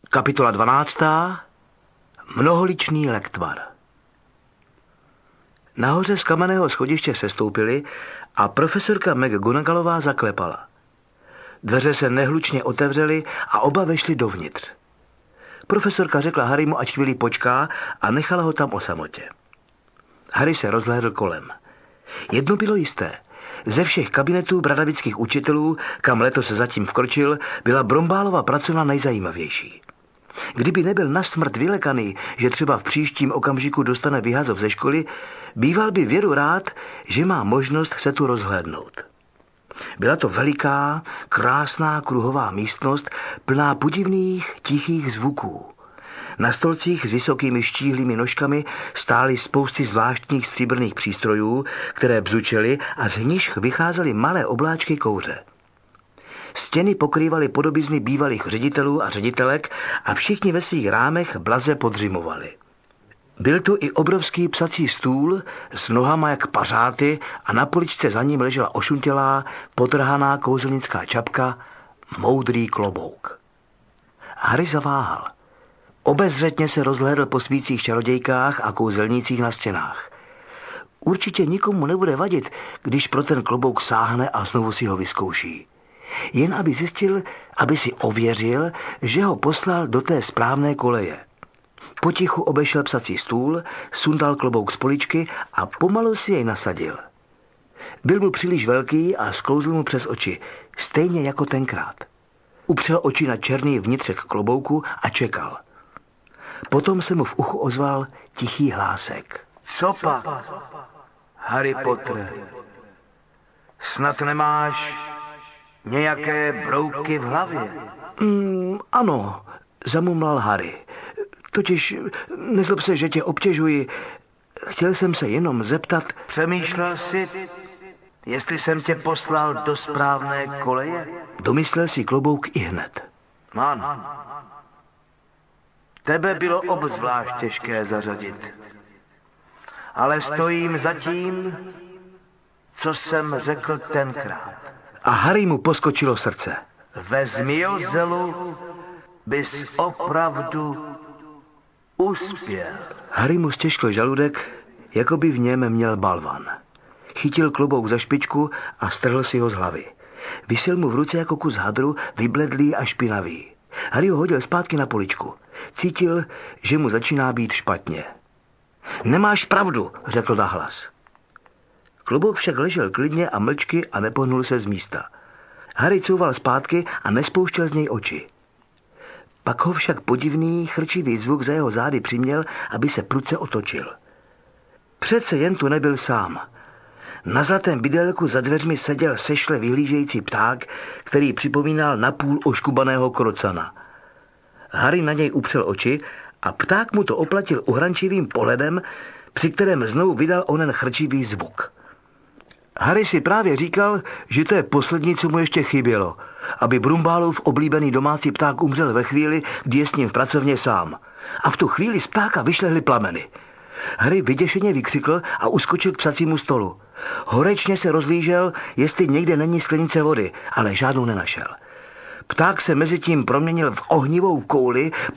Kapitola 12. Mnoholičný lektvar. Nahoře z kamenného schodiště sestoupili a profesorka McGonagallová zaklepala. Dveře se nehlučně otevřely a oba vešli dovnitř. Profesorka řekla Harrymu, ať chvíli počká, a nechala ho tam o samotě. Harry se rozhlédl kolem. Jedno bylo jisté. Ze všech kabinetů bradavických učitelů, kam letos zatím vkročil, byla Brombálova pracovna nejzajímavější. Kdyby nebyl nasmrt vylekaný, že třeba v příštím okamžiku dostane vyhazov ze školy, býval by věru rád, že má možnost se tu rozhlédnout. Byla to veliká, krásná kruhová místnost, plná podivných, tichých zvuků. Na stolcích s vysokými štíhlými nožkami stály spousty zvláštních stříbrných přístrojů, které bzučely a z nich vycházely malé obláčky kouře. Stěny pokrývaly podobizny bývalých ředitelů a ředitelek a všichni ve svých rámech blaze podřimovali. Byl tu i obrovský psací stůl s nohama jak pařáty a na poličce za ním ležela ošuntělá, potrhaná kouzelnická čapka, moudrý klobouk. Harry zaváhal. Obezřetně se rozhlédl po svících čarodějkách a kouzelnících na stěnách. Určitě nikomu nebude vadit, když pro ten klobouk sáhne a znovu si ho vyzkouší. Jen aby zjistil, aby si ověřil, že ho poslal do té správné koleje. Potichu obešel psací stůl, sundal klobouk z poličky a pomalu si jej nasadil. Byl mu příliš velký a sklouzl mu přes oči, stejně jako tenkrát. Upřel oči na černý vnitřek klobouku a čekal. Potom se mu v uchu ozval tichý hlásek. Co pak, Harry Potter? Snad nemáš nějaké brouky v hlavě? Ano, zamumlal Harry. Totiž, nezlob se, že tě obtěžuji. Chtěl jsem se jenom zeptat. Přemýšlel jsi, jestli jsem tě poslal do správné koleje? Domyslel si klobouk ihned. Ano. Tebe bylo obzvlášť těžké zařadit. Ale stojím za tím, co jsem řekl tenkrát. A Harry mu poskočilo srdce. Ve Zmijozelu bys opravdu uspěl. Harry mu stěžkl žaludek, jako by v něm měl balvan. Chytil klobouk za špičku a strhl si ho z hlavy. Visel mu v ruce jako kus hadru, vybledlý a špinavý. Harry ho hodil zpátky na poličku. Cítil, že mu začíná být špatně. Nemáš pravdu, řekl nahlas. Klobouk však ležel klidně a mlčky a nepohnul se z místa. Harry couval zpátky a nespouštěl z něj oči. Pak ho však podivný, chrčivý zvuk za jeho zády přiměl, aby se prudce otočil. Přece jen tu nebyl sám. Na zlatém bydélku za dveřmi seděl sešle vyhlížející pták, který připomínal napůl oškubaného krocana. Harry na něj upřel oči a pták mu to oplatil uhrančivým pohledem, při kterém znovu vydal onen chrčivý zvuk. Harry si právě říkal, že to je poslední, co mu ještě chybělo, aby Brumbálův oblíbený domácí pták umřel ve chvíli, kdy je s ním v pracovně sám. A v tu chvíli z ptáka vyšlehly plameny. Harry vyděšeně vykřikl a uskočil k psacímu stolu. Horečně se rozlížel, jestli někde není sklenice vody, ale žádnou nenašel. Pták se mezitím proměnil v ohnivou kouli,